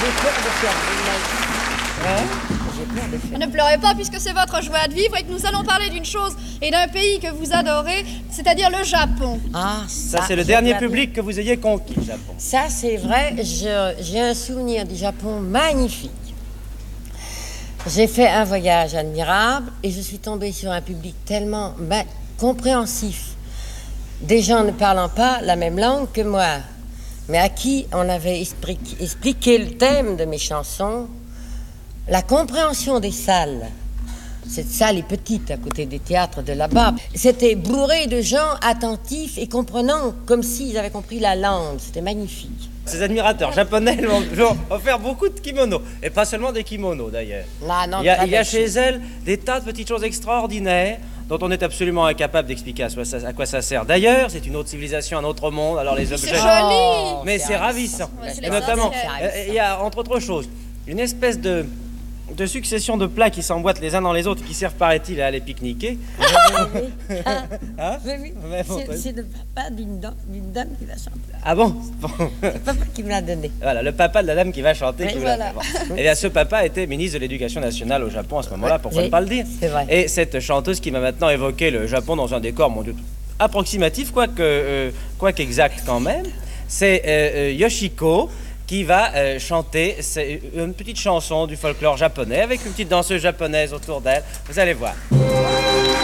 J'ai peur de faire J'ai peur de faire. Ne pleurez pas puisque c'est votre joie de vivre et que nous allons parler d'une chose et d'un pays que vous adorez, c'est-à-dire le Japon. Ah, Ça, c'est le dernier public que vous ayez conquis, Japon. Ça, c'est vrai. J'ai un souvenir du Japon magnifique. J'ai fait un voyage admirable et je suis tombée sur un public tellement compréhensif. Des gens ne parlant pas la même langue que moi, mais à qui on avait expliqué le thème de mes chansons, la compréhension des salles. Cette salle est petite à côté des théâtres de là-bas. C'était bourré de gens attentifs et comprenants, comme s'ils avaient compris la langue. C'était magnifique. Ces admirateurs japonais lui ont toujours offert beaucoup de kimonos, et pas seulement des kimonos d'ailleurs. Non, Il y a chez elles des tas de petites choses extraordinaires dont on est absolument incapable d'expliquer à quoi ça sert. D'ailleurs, c'est une autre civilisation, un autre monde, alors les objets... C'est joli. Mais c'est ravissant. Ouais, c'est Et notamment, l'extraordinaire. il y a, entre autres choses, une espèce de succession de plats qui s'emboîtent les uns dans les autres, qui servent, paraît-il, à aller pique-niquer. Hein? Oui. Mais bon, C'est le papa d'une dame qui va chanter. Ah bon? C'est le papa qui me l'a donné. Voilà, le papa de la dame qui va chanter. Oui, qui voilà. Et bien, ce papa était ministre de l'Éducation nationale au Japon à ce moment-là, pourquoi Oui, ne pas le dire? c'est vrai. Et cette chanteuse qui m'a maintenant évoqué le Japon dans un décor, mon Dieu, approximatif, quoique exact quand même, c'est Yoshiko qui va chanter une petite chanson du folklore japonais avec une petite danseuse japonaise autour d'elle. Vous allez voir.